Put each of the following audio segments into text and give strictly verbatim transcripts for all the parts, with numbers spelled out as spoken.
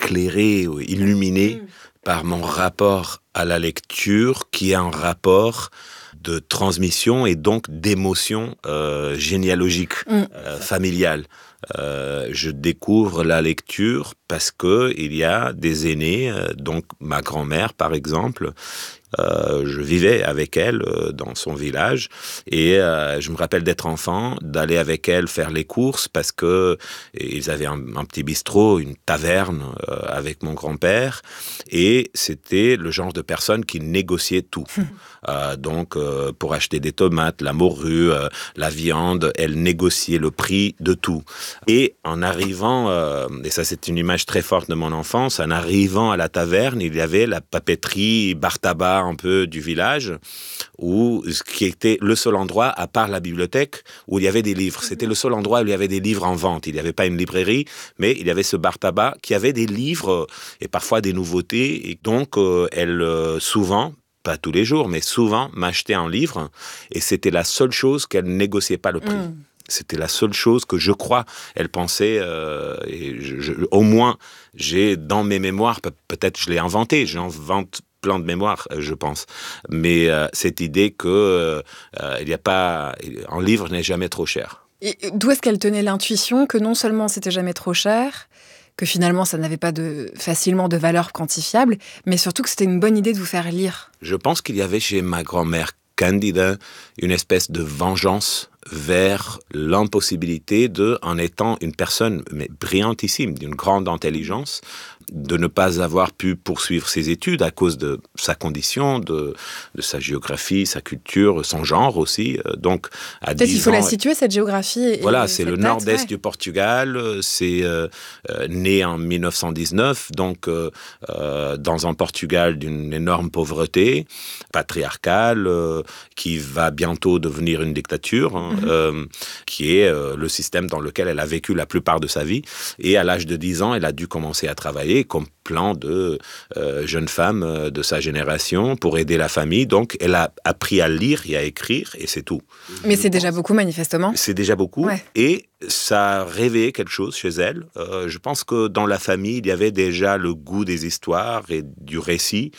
éclairé ou illuminé mmh. par mon rapport à la lecture, qui est un rapport de transmission et donc d'émotion euh, généalogique, mmh. euh, familiale. Euh, je découvre la lecture parce que il y a des aînés, euh, donc ma grand-mère par exemple. Euh, je vivais avec elle euh, dans son village et euh, je me rappelle d'être enfant, d'aller avec elle faire les courses parce que ils avaient un, un petit bistrot, une taverne euh, avec mon grand-père et c'était le genre de personne qui négociait tout. Euh, donc euh, pour acheter des tomates, la morue, euh, la viande, elle négociait le prix de tout. Et en arrivant, euh, et ça c'est une image très forte de mon enfance, en arrivant à la taverne, il y avait la papeterie, bar tabac un peu du village, où, qui était le seul endroit, à part la bibliothèque, où il y avait des livres. C'était le seul endroit où il y avait des livres en vente. Il n'y avait pas une librairie, mais il y avait ce bar tabac qui avait des livres et parfois des nouveautés. Et donc, euh, elle, euh, souvent, pas tous les jours, mais souvent, m'achetait un livre et c'était la seule chose qu'elle ne négociait pas le prix. Mmh. C'était la seule chose que je crois, elle pensait, euh, et je, je, au moins, j'ai dans mes mémoires, pe- peut-être je l'ai inventé, j'invente plein de mémoires, je pense, mais euh, cette idée que euh, il y a pas, un livre n'est jamais trop cher. Et d'où est-ce qu'elle tenait l'intuition que non seulement c'était jamais trop cher, que finalement ça n'avait pas de, facilement de valeur quantifiable, mais surtout que c'était une bonne idée de vous faire lire? Je pense qu'il y avait chez ma grand-mère Candida une espèce de vengeance vers l'impossibilité de, en étant une personne mais brillantissime, d'une grande intelligence, de ne pas avoir pu poursuivre ses études à cause de sa condition, de, de sa géographie, sa culture, son genre aussi. Donc, à Peut-être dix il faut ans, la situer, cette géographie. Et voilà, c'est le date, nord-est ouais. du Portugal, c'est euh, euh, né en dix-neuf cent dix-neuf, donc euh, euh, dans un Portugal d'une énorme pauvreté, patriarcale, euh, qui va bientôt devenir une dictature, hein, mm-hmm. euh, qui est euh, le système dans lequel elle a vécu la plupart de sa vie. Et à l'âge de dix ans, elle a dû commencer à travailler comme plein de euh, jeunes femmes euh, de sa génération pour aider la famille. Donc, elle a appris à lire et à écrire, et c'est tout. Mais c'est déjà beaucoup, manifestement. C'est déjà beaucoup. Ouais. Et ça a réveillé quelque chose chez elle. Euh, je pense que dans la famille, il y avait déjà le goût des histoires et du récit,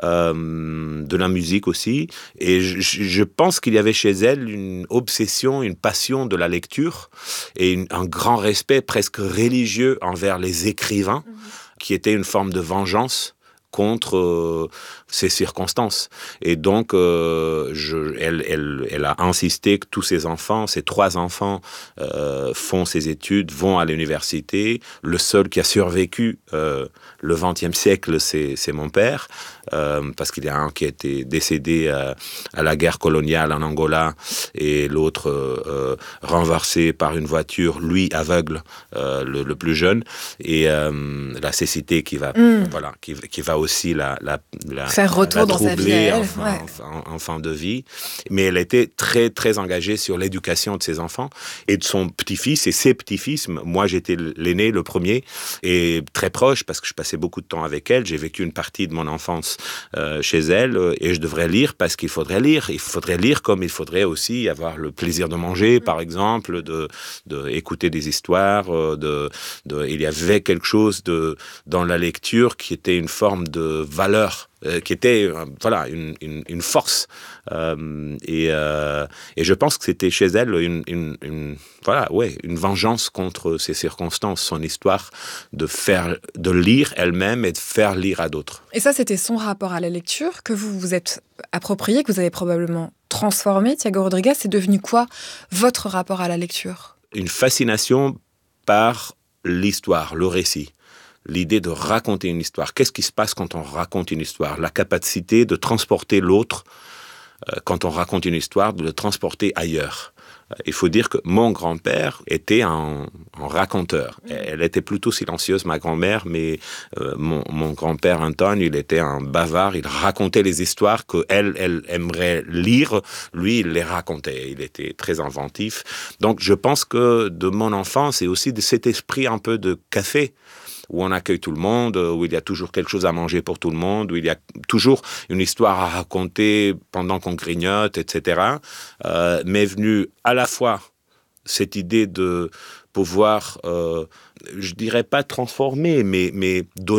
euh, de la musique aussi. Et je, je pense qu'il y avait chez elle une obsession, une passion de la lecture et une, un grand respect presque religieux envers les écrivains, mmh. qui était une forme de vengeance contre euh, ces circonstances. Et donc, euh, je, elle, elle, elle a insisté que tous ses enfants, ses trois enfants, euh, font ses études, vont à l'université. Le seul qui a survécu euh, le vingtième siècle, c'est, c'est mon père, euh, parce qu'il y a un qui a été décédé euh, à la guerre coloniale en Angola et l'autre euh, renversé par une voiture, lui aveugle, euh, le, le plus jeune, et euh, la cécité qui va, mmh. voilà, qui, qui va aussi la, la, la faire retour dans sa vie elle, en, fin, ouais. en, en, en fin de vie. Mais elle était très, très engagée sur l'éducation de ses enfants et de son petit-fils et ses petits-fils. Moi, j'étais l'aîné, le premier, et très proche parce que je passais beaucoup de temps avec elle. J'ai vécu une partie de mon enfance euh, chez elle et je devrais lire parce qu'il faudrait lire. Il faudrait lire comme il faudrait aussi avoir le plaisir de manger, par exemple, de, de écouter des histoires. De, de, il y avait quelque chose de, dans la lecture qui était une forme de valeur, euh, qui était euh, voilà une, une, une force. Euh, et, euh, et je pense que c'était chez elle une, une, une, voilà, ouais, une vengeance contre ces circonstances, son histoire de, faire, de lire elle-même et de faire lire à d'autres. Et ça, c'était son rapport à la lecture que vous vous êtes approprié, que vous avez probablement transformé. Thiago Rodrigues, c'est devenu quoi votre rapport à la lecture? Une fascination par l'histoire, le récit. L'idée de raconter une histoire. Qu'est-ce qui se passe quand on raconte une histoire? La capacité de transporter l'autre, euh, quand on raconte une histoire, de le transporter ailleurs. Il faut dire que mon grand-père était un, un raconteur. Elle était plutôt silencieuse, ma grand-mère, mais euh, mon, mon grand-père Antoine, il était un bavard. Il racontait les histoires qu'elle elle aimerait lire. Lui, il les racontait. Il était très inventif. Donc, je pense que de mon enfance et aussi de cet esprit un peu de café, où on accueille tout le monde, où il y a toujours quelque chose à manger pour tout le monde, où il y a toujours une histoire à raconter pendant qu'on grignote, et cetera, euh, m'est venue à la fois cette idée de pouvoir, euh, je dirais pas transformer, mais, mais donner